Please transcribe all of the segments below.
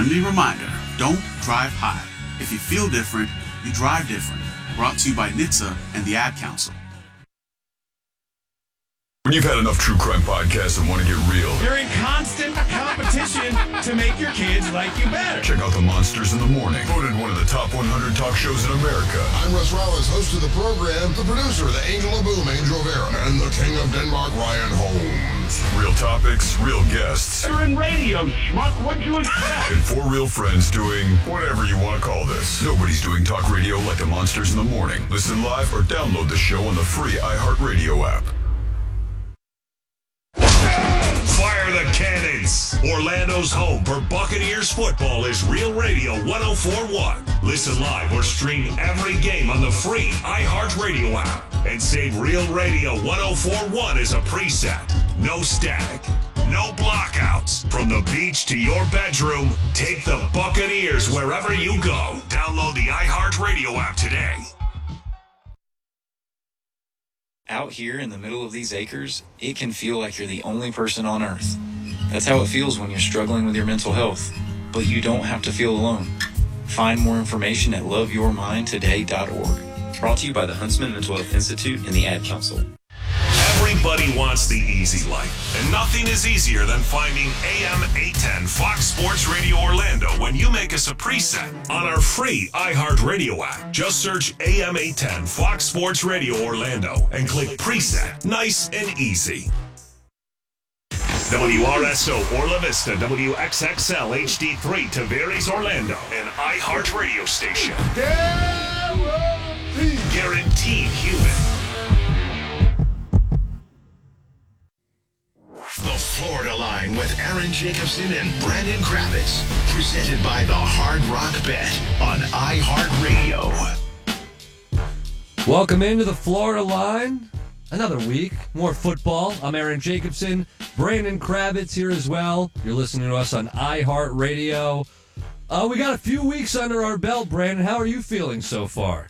friendly reminder, don't drive high. If you feel different, you drive different. Brought to you by NHTSA and the Ad Council. When you've had enough true crime podcasts and want to get real, you're in constant competition to make your kids like you better. Check out The Monsters in the Morning, voted one of the top 100 talk shows in America. I'm Russ Rollins, host of the program, the producer, the angel of boom, Angel Vera, and the king of Denmark, Ryan Holmes. Real topics, real guests. You're in radio, schmuck. What'd you expect? And four real friends doing whatever you want to call this. Nobody's doing talk radio like The Monsters in the Morning. Listen live or download the show on the free iHeartRadio app. Fire the cannons! Orlando's home for Buccaneers football is Real Radio 104.1. Listen live or stream every game on the free iHeartRadio app. And save Real Radio 104.1 as a preset. No static. No blockouts. From the beach to your bedroom, take the Buccaneers wherever you go. Download the iHeartRadio app today. Out here in the middle of these acres, it can feel like you're the only person on earth. That's how it feels when you're struggling with your mental health. But you don't have to feel alone. Find more information at loveyourmindtoday.org. Brought to you by the Huntsman Mental Health Institute and the Ad Council. Everybody wants the easy life, and nothing is easier than finding AM 810 Fox Sports Radio Orlando when you make us a preset on our free iHeartRadio app. Just search AM 810 Fox Sports Radio Orlando and click preset. Nice and easy. WRSO Orla Vista, WXXL HD3 Tavares Orlando, an iHeartRadio station. Guaranteed human. The Florida Line with Aaron Jacobson and Brandon Kravitz. Presented by the Hard Rock Bet on iHeartRadio. Welcome into the Florida Line. Another week, more football. I'm Aaron Jacobson. Brandon Kravitz here as well. You're listening to us on iHeartRadio. We got a few weeks under our belt, Brandon. How are you feeling so far?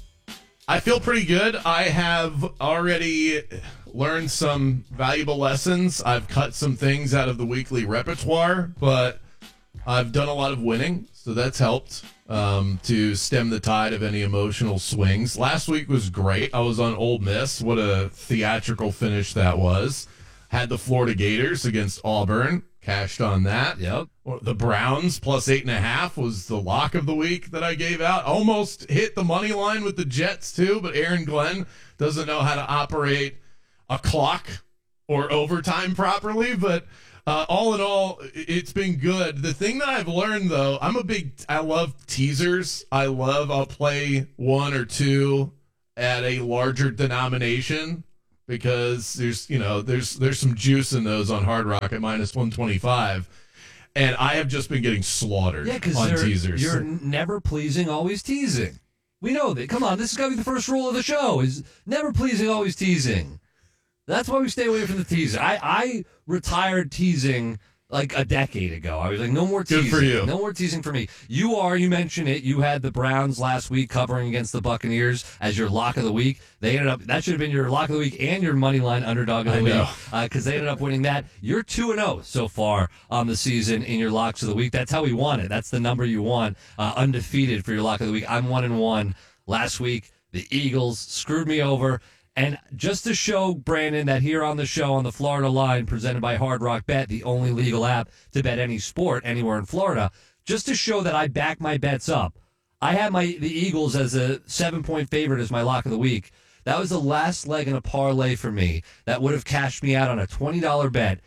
I feel pretty good. I have already learned some valuable lessons. I've cut some things out of the weekly repertoire, but I've done a lot of winning, so that's helped to stem the tide of any emotional swings. Last week was great. I was on Ole Miss. What a theatrical finish that was. Had the Florida Gators against Auburn. Cashed on that. Yep. The Browns plus 8.5 was the lock of the week that I gave out. Almost hit the money line with the Jets too, but Aaron Glenn doesn't know how to operate a clock or overtime properly. But all in all, it's been good. The thing that I've learned though, I love teasers. I'll play one or two at a larger denomination, because there's some juice in those on Hard Rock at minus 125, and I have just been getting slaughtered on teasers. You're never pleasing, always teasing. We know that. Come on, this is got to be the first rule of the show: is never pleasing, always teasing. That's why we stay away from the teaser. I retired teasing like a decade ago. I was like, no more teasing. Good for you. No more teasing for me. You mentioned it. You had the Browns last week covering against the Buccaneers as your lock of the week. That should have been your lock of the week and your money line underdog of the week, because they ended up winning that. You're 2-0 so far on the season in your locks of the week. That's how we want it. That's the number you want, undefeated for your lock of the week. I'm 1-1. Last week, the Eagles screwed me over. And just to show, Brandon, that here on the show on the Florida Line, presented by Hard Rock Bet, the only legal app to bet any sport anywhere in Florida, just to show that I back my bets up, I had the Eagles as a 7-point favorite as my lock of the week. That was the last leg in a parlay for me. That would have cashed me out on a $20 bet,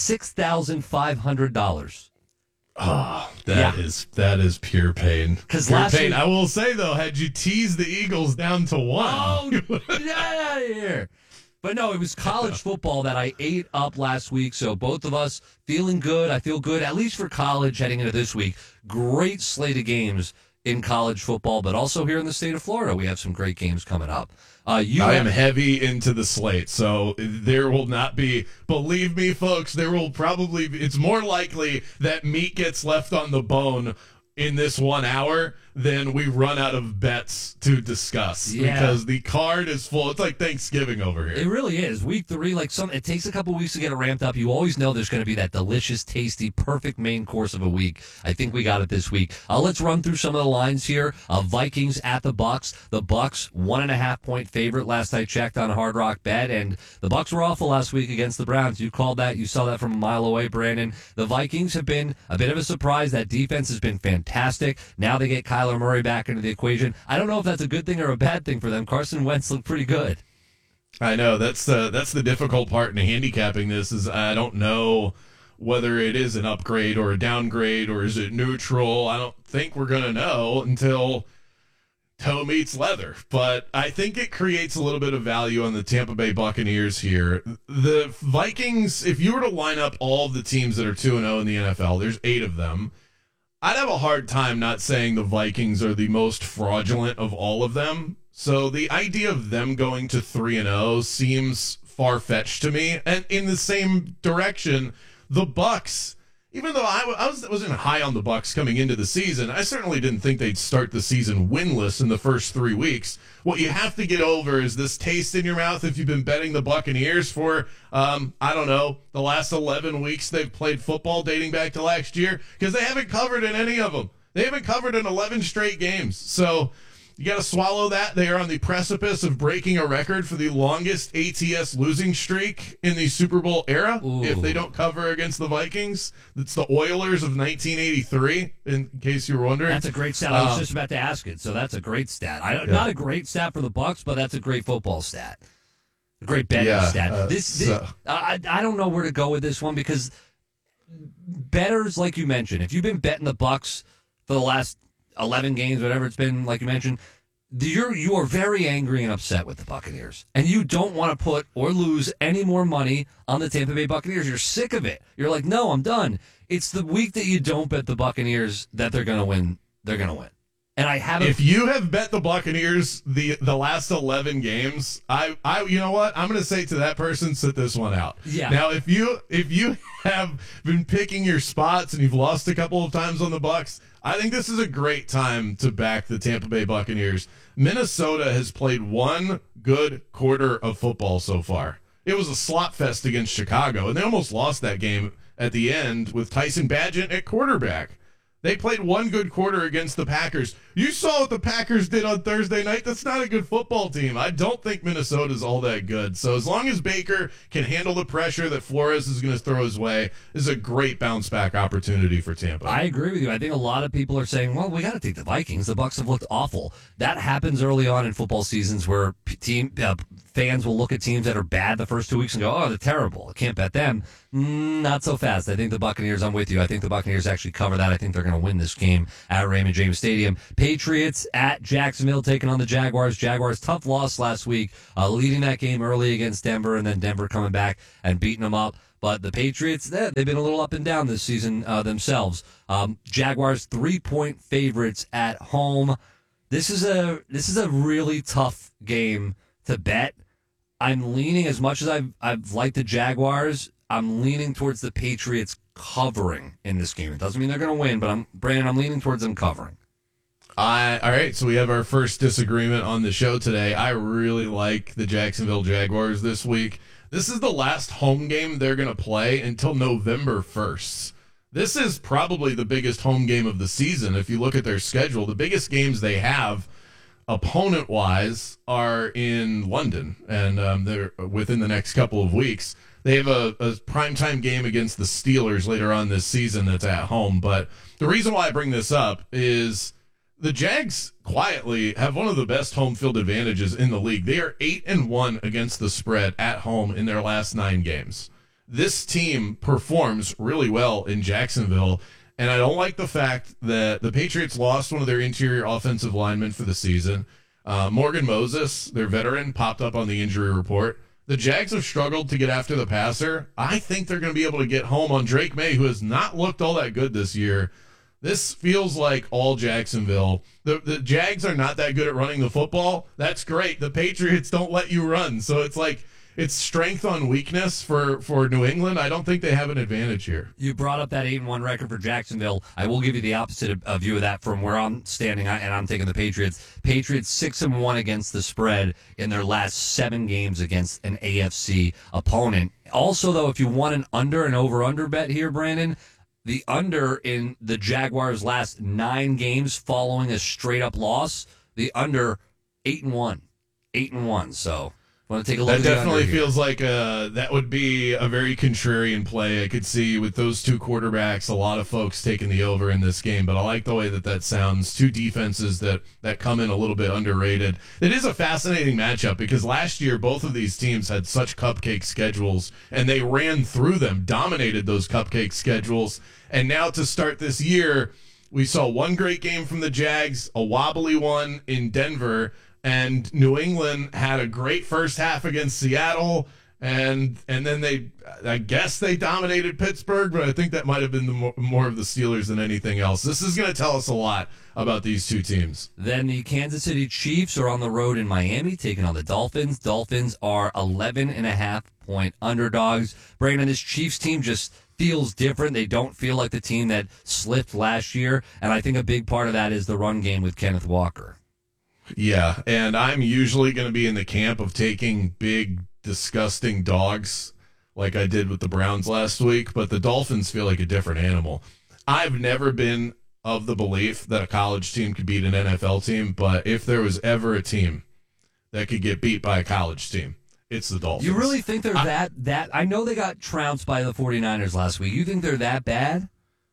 $6,500. Oh, that is pure pain. Pure pain. I will say though, had you teased the Eagles down to 1, oh, get out of here! But no, it was college football that I ate up last week. So both of us feeling good. I feel good, at least for college heading into this week. Great slate of games in college football, but also here in the state of Florida, we have some great games coming up. I am heavy into the slate, so there will not be, believe me, folks, it's more likely that meat gets left on the bone in this 1 hour then we run out of bets to discuss because the card is full. It's like Thanksgiving over here. It really is. Week 3, it takes a couple weeks to get it ramped up. You always know there's going to be that delicious, tasty, perfect main course of a week. I think we got it this week. Let's run through some of the lines here. Vikings at the Bucks. The Bucks 1.5-point favorite last I checked on Hard Rock Bet, and the Bucks were awful last week against the Browns. You called that. You saw that from a mile away, Brandon. The Vikings have been a bit of a surprise. That defense has been fantastic. Now they get Kyler Murray back into the equation. I don't know if that's a good thing or a bad thing for them. Carson Wentz looked pretty good. I know. That's the difficult part in handicapping this is I don't know whether it is an upgrade or a downgrade or is it neutral. I don't think we're going to know until toe meets leather. But I think it creates a little bit of value on the Tampa Bay Buccaneers here. The Vikings, if you were to line up all of the teams that are 2-0 in the NFL, there's 8 of them. I'd have a hard time not saying the Vikings are the most fraudulent of all of them. So the idea of them going to 3-0 seems far-fetched to me. And in the same direction, the Bucks, even though I wasn't high on the Bucks coming into the season, I certainly didn't think they'd start the season winless in the first 3 weeks. What you have to get over is this taste in your mouth if you've been betting the Buccaneers for, I don't know, the last 11 weeks they've played football dating back to last year, because they haven't covered in any of them. They haven't covered in 11 straight games. So you got to swallow that. They are on the precipice of breaking a record for the longest ATS losing streak in the Super Bowl era. Ooh. If they don't cover against the Vikings. It's the Oilers of 1983, in case you were wondering. That's a great stat. I was just about to ask it, so that's a great stat. Not a great stat for the Bucks, but that's a great football stat. A great betting stat. I don't know where to go with this one because bettors, like you mentioned, if you've been betting the Bucks for the last 11 games, whatever it's been, like you mentioned, you are very angry and upset with the Buccaneers. And you don't want to put or lose any more money on the Tampa Bay Buccaneers. You're sick of it. You're like, no, I'm done. It's the week that you don't bet the Buccaneers that they're going to win. They're going to win. And I haven't. If you have bet the Buccaneers the last 11 games, I you know what? I'm going to say to that person, sit this one out. Yeah. Now, if you have been picking your spots and you've lost a couple of times on the Bucs, I think this is a great time to back the Tampa Bay Buccaneers. Minnesota has played one good quarter of football so far. It was a slot fest against Chicago, and they almost lost that game at the end with Tyson Bagent at quarterback. They played one good quarter against the Packers. You saw what the Packers did on Thursday night. That's not a good football team. I don't think Minnesota's all that good. So as long as Baker can handle the pressure that Flores is going to throw his way, this is a great bounce-back opportunity for Tampa. I agree with you. I think a lot of people are saying, well, we got to take the Vikings. The Bucs have looked awful. That happens early on in football seasons where fans will look at teams that are bad the first 2 weeks and go, oh, they're terrible. I can't bet them. Not so fast. I think the Buccaneers, I'm with you. I think the Buccaneers actually cover that. I think they're going to win this game at Raymond James Stadium. Patriots at Jacksonville taking on the Jaguars. Jaguars, tough loss last week, leading that game early against Denver, and then Denver coming back and beating them up. But the Patriots, they've been a little up and down this season themselves. Jaguars 3-point favorites at home. This is a really tough game to bet. I'm leaning, as much as I've liked the Jaguars, I'm leaning towards the Patriots covering in this game. It doesn't mean they're going to win, but I'm leaning towards them covering. All right, so we have our first disagreement on the show today. I really like the Jacksonville Jaguars this week. This is the last home game they're going to play until November 1st. This is probably the biggest home game of the season. If you look at their schedule, the biggest games they have opponent-wise are in London, and they're within the next couple of weeks. They have a primetime game against the Steelers later on this season that's at home. But the reason why I bring this up is the Jags quietly have one of the best home field advantages in the league. They are 8-1 against the spread at home in their last 9 games. This team performs really well in Jacksonville, and I don't like the fact that the Patriots lost one of their interior offensive linemen for the season. Morgan Moses, their veteran, popped up on the injury report. The Jags have struggled to get after the passer. I think they're going to be able to get home on Drake May, who has not looked all that good this year. This feels like all Jacksonville. The Jags are not that good at running the football. That's great. The Patriots don't let you run. So it's like it's strength on weakness for New England. I don't think they have an advantage here. You brought up that 8-1 record for Jacksonville. I will give you the opposite of view of that from where I'm standing, and I'm taking the Patriots. Patriots 6-1 against the spread in their last 7 games against an AFC opponent. Also, though, if you want an under and over-under bet here, Brandon, the under in the Jaguars' last 9 games following a straight-up loss, the under 8-1. 8-1, so... Want to take a look that at definitely feels like that would be a very contrarian play. I could see with those two quarterbacks, a lot of folks taking the over in this game, but I like the way that sounds. Two defenses that come in a little bit underrated. It is a fascinating matchup because last year both of these teams had such cupcake schedules, and they ran through them, dominated those cupcake schedules, and now to start this year, we saw one great game from the Jags, a wobbly one in Denver, and New England had a great first half against Seattle, and then I guess they dominated Pittsburgh, but I think that might have been more of the Steelers than anything else. This is going to tell us a lot about these two teams. Then the Kansas City Chiefs are on the road in Miami, taking on the Dolphins. Dolphins are 11.5-point underdogs. Brandon, this Chiefs team just feels different. They don't feel like the team that slipped last year, and I think a big part of that is the run game with Kenneth Walker. Yeah, and I'm usually going to be in the camp of taking big, disgusting dogs like I did with the Browns last week, but the Dolphins feel like a different animal. I've never been of the belief that a college team could beat an NFL team, but if there was ever a team that could get beat by a college team, it's the Dolphins. You really think they're that? I know they got trounced by the 49ers last week. You think they're that bad?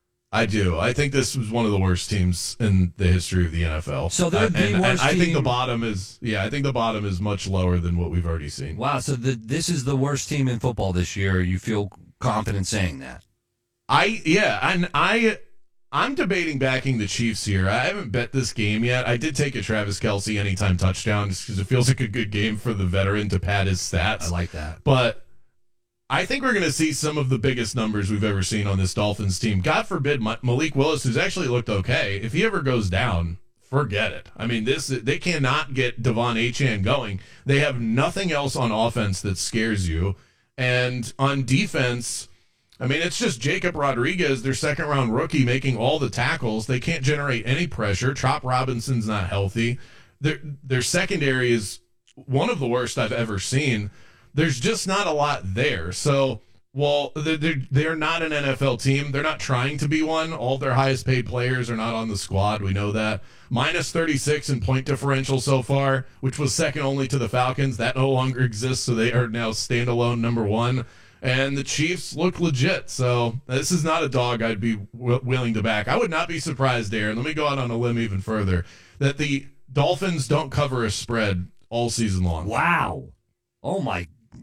I do. I think this was one of the worst teams in the history of the NFL. So they're the worst I team. think the bottom is I think the bottom is much lower than what we've already seen. Wow, so this is the worst team in football this year. You feel confident saying that? I'm debating backing the Chiefs here. I haven't bet this game yet. I did take a Travis Kelce anytime touchdown just because it feels like a good game for the veteran to pad his stats. I like that. But I think we're going to see some of the biggest numbers we've ever seen on this Dolphins team. God forbid Malik Willis, who's actually looked okay, if he ever goes down, forget it. I mean, they cannot get Devon Achane going. They have nothing else on offense that scares you. And on defense, I mean, it's just Jacob Rodriguez, their second-round rookie, making all the tackles. They can't generate any pressure. Chop Robinson's not healthy. Their secondary is one of the worst I've ever seen. There's just not a lot there. So, they're not an NFL team. They're not trying to be one. All their highest-paid players are not on the squad. We know that. Minus 36 in point differential so far, which was second only to the Falcons. That no longer exists, so they are now standalone number one. And the Chiefs look legit. So this is not a dog I'd be willing to back. I would not be surprised, Darren. Let me go out on a limb even further, that the Dolphins don't cover a spread all season long. Wow. Oh, my.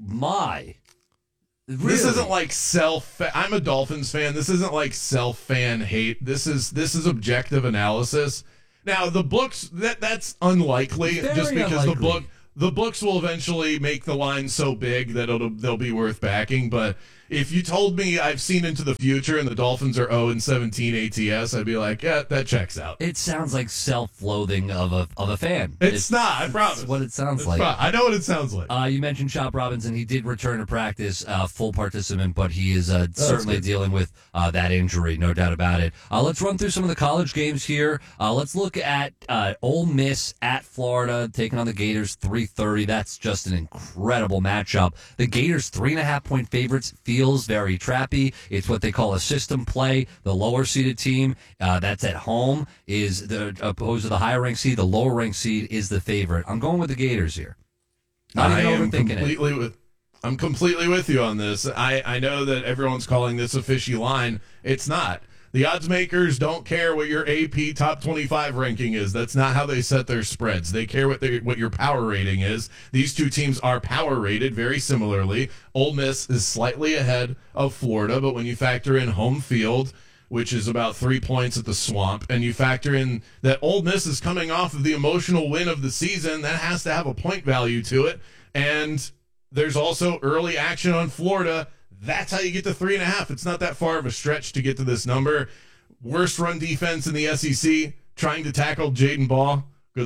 Really? This isn't like I'm a Dolphins fan. This isn't like self-fan hate. This is objective analysis. Now, the books, that's unlikely. Very just because unlikely. The books will eventually make the line so big that they'll be worth backing. But if you told me I've seen into the future and the Dolphins are 0-17 ATS, I'd be like, yeah, that checks out. It sounds like self-loathing of a fan. It's not, I promise. It's what it sounds like. I know what it sounds like. You mentioned Chop Robinson. He did return to practice, full participant, but he is certainly dealing with that injury, no doubt about it. Let's run through some of the college games here. Let's look at Ole Miss at Florida, taking on the Gators, 3:30. That's just an incredible matchup. The Gators, 3.5-point favorites, feels very trappy. It's what they call a system play. The lower-seeded team that's at home is opposed to the higher-ranked seed. The lower-ranked seed is the favorite. I'm going with the Gators here. I'm completely with you on this. I know that everyone's calling this a fishy line. It's not. The odds makers don't care what your AP top 25 ranking is. That's not how they set their spreads. They care what your power rating is. These two teams are power rated very similarly. Ole Miss is slightly ahead of Florida, but when you factor in home field, which is about 3 points at the Swamp, and you factor in that Ole Miss is coming off of the emotional win of the season, that has to have a point value to it. And there's also early action on Florida. That's how you get to 3.5. It's not that far of a stretch to get to this number. Worst run defense in the SEC, trying to tackle Jaden Ball. Good luck.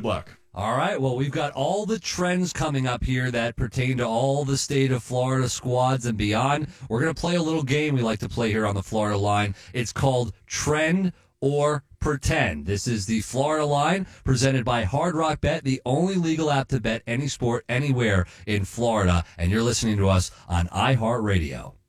All right, well, we've got all the trends coming up here that pertain to all the state of Florida squads and beyond. We're going to play a little game we like to play here on the Florida Line. It's called Trend or Pretend. This is the Florida Line presented by Hard Rock Bet, the only legal app to bet any sport anywhere in Florida. And you're listening to us on iHeartRadio.